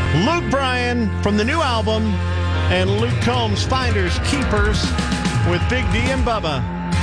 Luke Bryan from the new album, and Luke Combs, Finders Keepers, with Big D and Bubba.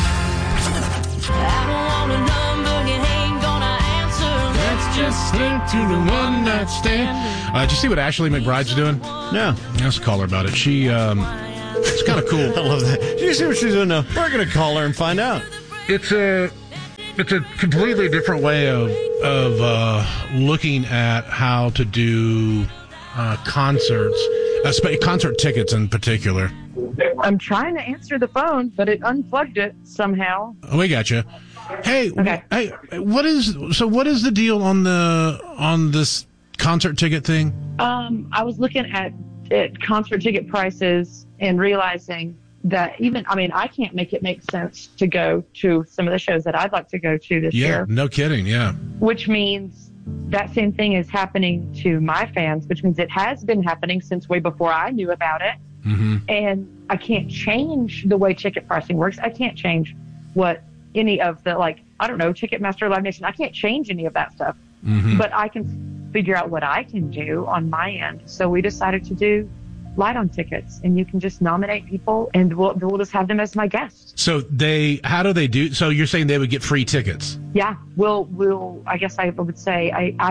I don't want a number, you ain't gonna answer. Let's just stick to the one night stand. Did you see what Ashley McBride's doing? No. Let's call her about it. She, it's kind of cool. I love that. Did you see what she's doing now? We're going to call her and find out. It's a completely different way of looking at how to do concerts, concert tickets in particular. I'm trying to answer the phone, but it unplugged it somehow. Oh, we got you. Hey, Okay. hey, what is the deal on this concert ticket thing? I was looking at concert ticket prices and realizing that I can't make it make sense to go to some of the shows that I'd like to go to this year. No kidding, yeah. Which means that same thing is happening to my fans, which means it has been happening since way before I knew about it. Mm-hmm. And I can't change the way ticket pricing works. I can't change what any of the, Ticketmaster, Live Nation, I can't change any of that stuff. Mm-hmm. But I can figure out what I can do on my end. So we decided to do Light on Tickets, and you can just nominate people, and we'll just have them as my guests. So how do they do? So you're saying they would get free tickets? Yeah, I guess I would say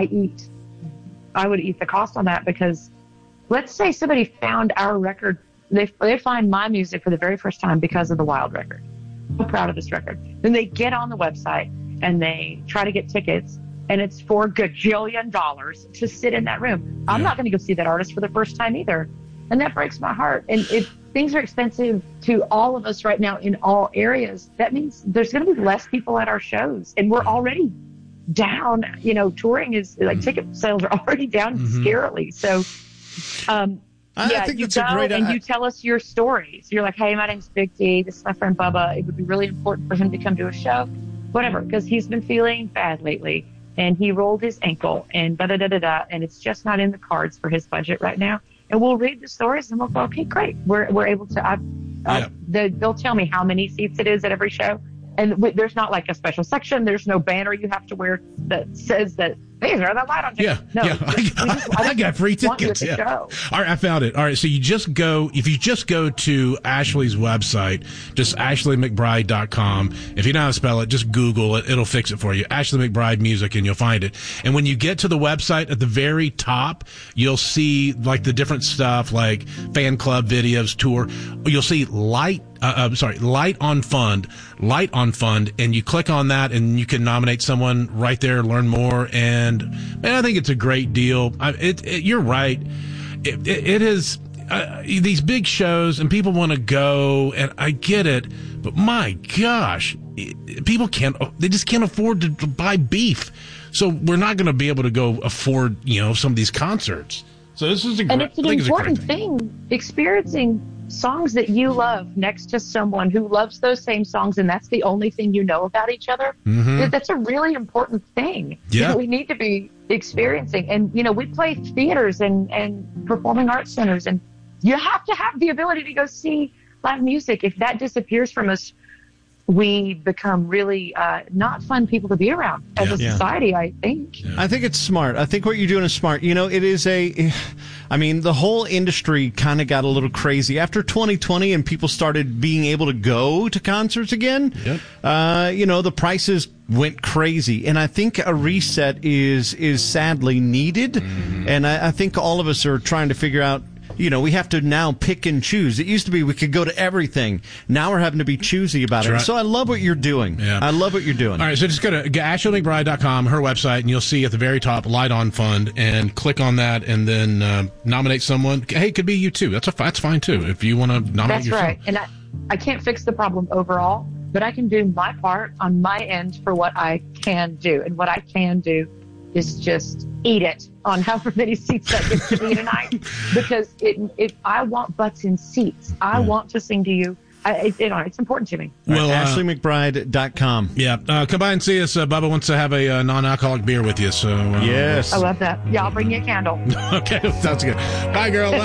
I would eat the cost on that, because let's say somebody found our record, they find my music for the very first time because of the Wild record. I'm proud of this record. Then they get on the website and they try to get tickets, and it's $4 gajillion to sit in that room. I'm not going to go see that artist for the first time either. And that breaks my heart. And if things are expensive to all of us right now in all areas, that means there's going to be less people at our shows. And we're already down. Touring is ticket sales are already down scarily. So, I think you that's a great and you tell us your stories. You're like, hey, my name's Big D. This is my friend Bubba. It would be really important for him to come to a show, whatever, because he's been feeling bad lately. And he rolled his ankle and da-da-da-da-da. And it's just not in the cards for his budget right now. And we'll read the stories and we'll go, okay, great. We're able to, they'll tell me how many seats it is at every show. And there's not like a special section. There's no banner you have to wear that says that these are the Light on tickets. I got free tickets. Yeah. All right, I found it. All right, so if you just go to Ashley's website, just ashleymcbride.com. If you know how to spell it, just Google it. It'll fix it for you. Ashley McBride Music, and you'll find it. And when you get to the website, at the very top, you'll see like the different stuff, like fan club videos, tour. You'll see Light on Fund, and you click on that, and you can nominate someone right there, learn more, and man, I think it's a great deal. You're right. It is these big shows, and people want to go, and I get it, but my gosh, people they just can't afford to buy beef, so we're not going to be able to go afford some of these concerts. So this is and it's an important thing, experiencing songs that you love next to someone who loves those same songs, and that's the only thing you know about each other. Mm-hmm. That's a really important thing that we need to be experiencing. And we play theaters and performing arts centers, and you have to have the ability to go see live music. If that disappears from us, we become really not fun people to be around as a society, I think. I think it's smart. I think what you're doing is smart. It is the whole industry kind of got a little crazy after 2020, and people started being able to go to concerts again. Yep. The prices went crazy, and I think a reset is sadly needed. Mm-hmm. And I think all of us are trying to figure out, we have to now pick and choose. It used to be we could go to everything. Now we're having to be choosy about it. Right. So I love what you're doing. Yeah. I love what you're doing. All right, so just go to AshleyMcBride.com, her website, and you'll see at the very top, Light on Fund, and click on that, and then nominate someone. Hey, it could be you too. That's fine too, if you want to nominate yourself. That's right. And I can't fix the problem overall, but I can do my part on my end for what I can do. And what I can do is just eat it on however many seats that gets to be tonight, because I want butts in seats. I want to sing to you. It's important to me. Well, AshleyMcBride.com. Yeah, come by and see us. Bubba wants to have a non-alcoholic beer with you. So yes, I love that. Yeah, I'll bring you a candle. Okay, sounds good. Bye, girl.